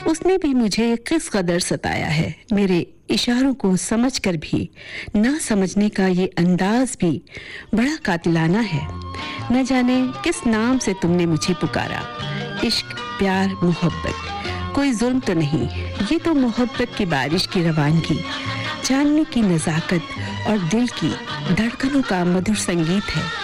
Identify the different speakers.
Speaker 1: उसने भी मुझे किस कदर सताया है। मेरे इशारों को समझकर भी ना समझने का ये अंदाज भी बड़ा कातिलाना है। न जाने किस नाम से तुमने मुझे पुकारा। इश्क, प्यार, मोहब्बत, कोई जुल्म तो नहीं, ये तो मोहब्बत की बारिश की रवानगी, जानने की नजाकत और दिल की धड़कनों का मधुर संगीत है।